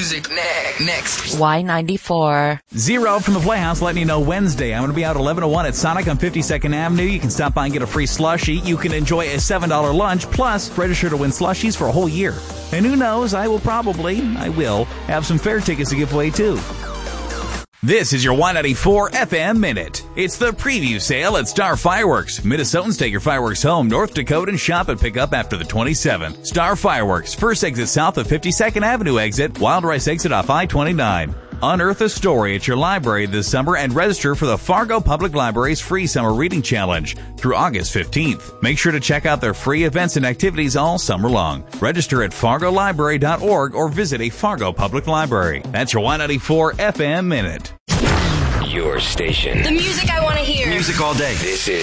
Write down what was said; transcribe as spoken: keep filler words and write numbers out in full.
music ne- next. Y ninety-four. Zero from the Playhouse letting you know Wednesday. I'm going to be out eleven oh one at Sonic on fifty-second Avenue. You can stop by and get a free slushie. You can enjoy a seven dollar lunch, plus register to win slushies for a whole year. And who knows, I will probably, I will, have some fair tickets to give away too. This is your Y ninety-four F M Minute. It's the preview sale at Star Fireworks. Minnesotans take your fireworks home. North Dakota and shop and pick up after the twenty-seventh. Star Fireworks, first exit south of fifty-second Avenue exit, Wild Rice exit off I twenty-nine. Unearth a story at your library this summer and register for the Fargo Public Library's free summer reading challenge through August fifteenth. Make sure to check out their free events and activities all summer long. Register at fargo library dot org or visit a Fargo Public Library. That's your Y ninety-four F M Minute. Your station. The music I want to hear. Music all day. This is